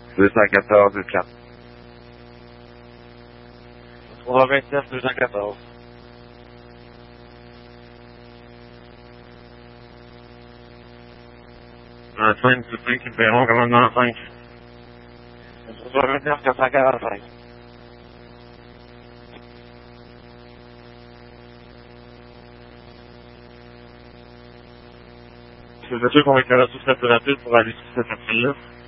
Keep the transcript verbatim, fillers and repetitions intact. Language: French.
deux cent quatorze, deux quatre. trois vingt-neuf, deux cent quatorze. cinq, c'est cinq, qui paieront commandement cinq. trois vingt-neuf, quatre cent quarante-cinq. C'est sûr qu'on va éclairer tout très rapide pour aller sur cet appel-là.